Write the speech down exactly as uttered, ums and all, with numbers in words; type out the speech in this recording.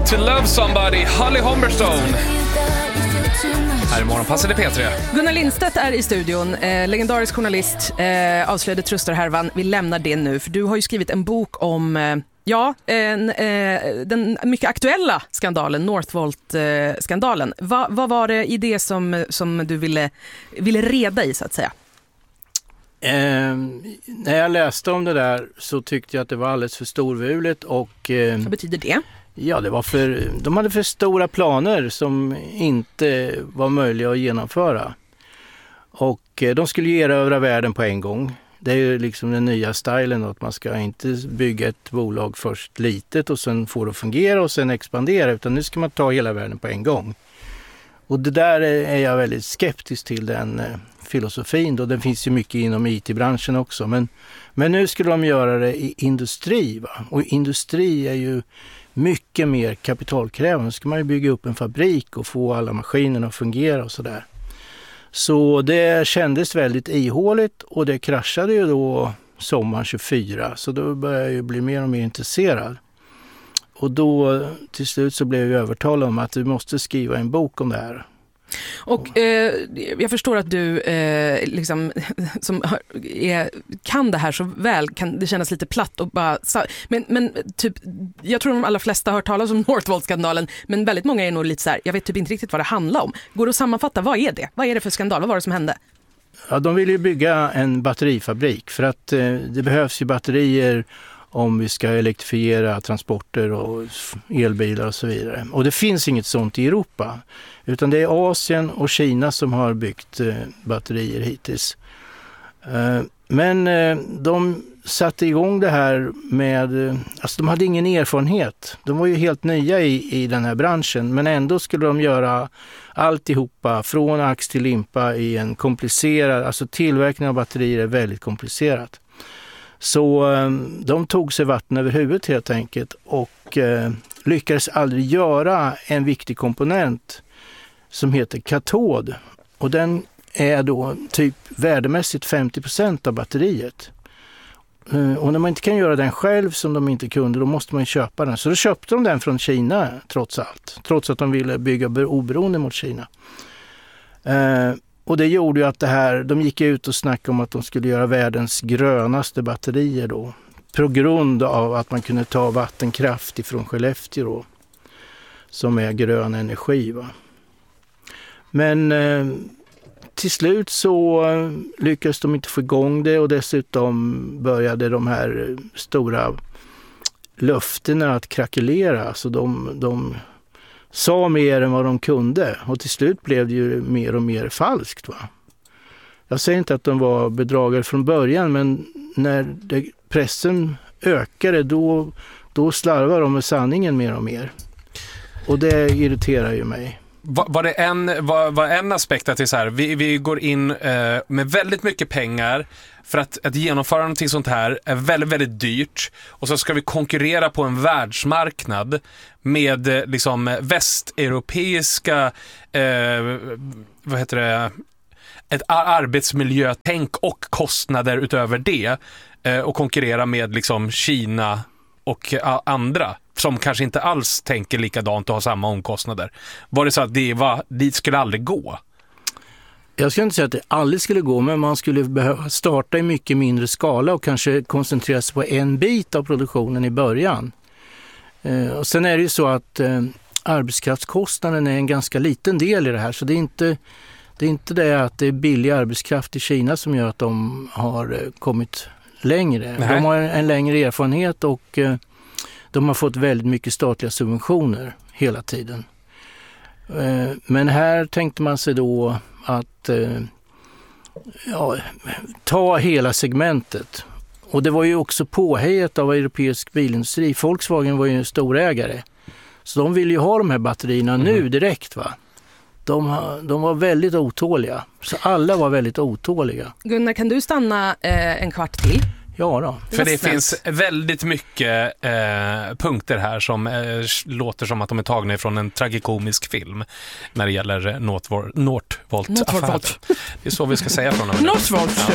To Love Somebody, Holly Humberstone. Här i Morgonpasset i P tre. Gunnar Lindstedt är i studion, eh, legendarisk journalist, eh, avslöjade Trustorhärvan. Vi lämnar det nu, för du har ju skrivit en bok om eh, ja, en, eh, den mycket aktuella skandalen, Northvolt-skandalen. Eh, Va, vad var det i det som, som du ville, ville reda i, så att säga? Eh, när jag läste om det där så tyckte jag att det var alldeles för storvulet och... Eh, vad betyder det? Ja, det var för, de hade för stora planer som inte var möjliga att genomföra. Och eh, de skulle erövra världen på en gång. Det är ju liksom den nya stilen att man ska inte bygga ett bolag först litet och sen få det att fungera och sen expandera, utan nu ska man ta hela världen på en gång. Och det där är jag väldigt skeptisk till, den eh, filosofin då. Den finns ju mycket inom I T-branschen också, men, men nu skulle de göra det i industri, va? Och industri är ju mycket mer kapitalkrävande. Så ska man ju bygga upp en fabrik och få alla maskinerna att fungera och sådär. Så det kändes väldigt ihåligt och det kraschade ju då sommaren tjugofyra. Så då började jag ju bli mer och mer intresserad. Och då till slut så blev jag övertalad om att vi måste skriva en bok om det här. Och eh, jag förstår att du eh, liksom, som är, kan det här så väl, kan det kännas lite platt och bara, men, men typ, jag tror de allra flesta har hört talas om Northvolt-skandalen, men väldigt många är nog lite så här, jag vet typ inte riktigt vad det handlar om. Går det att sammanfatta, vad är det? Vad är det för skandal? Vad var det som hände? Ja, de vill ju bygga en batterifabrik för att eh, det behövs ju batterier om vi ska elektrifiera transporter och elbilar och så vidare. Och det finns inget sånt i Europa, utan det är Asien och Kina som har byggt eh, batterier hittills. Eh, men eh, de satte igång det här med, eh, alltså de hade ingen erfarenhet. De var ju helt nya i, i den här branschen, men ändå skulle de göra alltihopa från ax till limpa i en komplicerad, alltså tillverkning av batterier är väldigt komplicerat. Så de tog sig vatten över huvudet helt enkelt och eh, lyckades aldrig göra en viktig komponent som heter katod. Och den är då typ värdemässigt femtio procent av batteriet. Eh, och när man inte kan göra den själv som de inte kunde, då måste man köpa den. Så då köpte de den från Kina trots allt. Trots att de ville bygga oberoende mot Kina. Eh, Och det gjorde ju att det här, de gick ut och snackade om att de skulle göra världens grönaste batterier då. På grund av att man kunde ta vattenkraft ifrån Skellefteå då, som är grön energi, va. Men eh, till slut så lyckades de inte få igång det och dessutom började de här stora löftena att krackelera. Så de... de sa mer än vad de kunde och till slut blev det ju mer och mer falskt, va. Jag säger inte att de var bedragare från början, men när det, pressen ökade då, då slarvar de med sanningen mer och mer. Och det irriterar ju mig. Var, var det en, var, var en aspekt att det är så här, vi, vi går in eh, med väldigt mycket pengar för att, att genomföra någonting sånt här är väldigt, väldigt dyrt och så ska vi konkurrera på en världsmarknad med eh, liksom västeuropeiska eh, vad heter det, ett arbetsmiljötänk och kostnader utöver det eh, och konkurrera med liksom Kina och a, andra som kanske inte alls tänker likadant och har samma omkostnader. Var det så att det var, dit skulle aldrig gå? Jag skulle inte säga att det aldrig skulle gå, men man skulle behöva starta i mycket mindre skala och kanske koncentrera sig på en bit av produktionen i början. Eh, och sen är det ju så att eh, arbetskraftskostnaden är en ganska liten del i det här, så det är inte, det är inte det att det är billig arbetskraft i Kina som gör att de har eh, kommit längre. Nej. De har en längre erfarenhet och eh, de har fått väldigt mycket statliga subventioner hela tiden. Eh, men här tänkte man sig då att eh, ja, ta hela segmentet. Och det var ju också påhejet av europeisk bilindustri. Volkswagen var ju en storägare. Så de ville ju ha de här batterierna mm. nu direkt, va. De, de var väldigt otåliga. Så alla var väldigt otåliga. Gunnar, kan du stanna eh, en kvart till? Ja då. För det finns väldigt mycket eh, punkter här som eh, låter som att de är tagna ifrån en tragikomisk film när det gäller Northvolt-affären. Northvolt. Det är så vi ska säga från dem. Northvolt. Ja.